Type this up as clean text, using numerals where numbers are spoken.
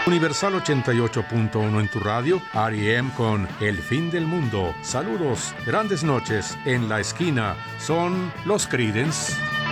Universal 88.1 en tu radio, R.E.M. con El Fin del Mundo. Saludos, grandes noches. En la esquina son los Creedence.